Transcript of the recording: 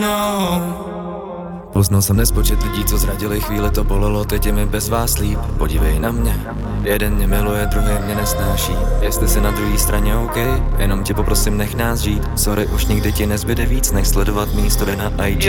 Poznal jsem nespočet lidí, co zradili, chvíli to bolelo, teď je mi bez vás líp. Podívej na mě, jeden mě miluje, druhý mě nesnáší. Jestli jsi na druhé straně OK, jenom tě poprosím, nech nás žít. Sorry, už nikdy ti nezbyde víc, nech sledovat mý story na IG.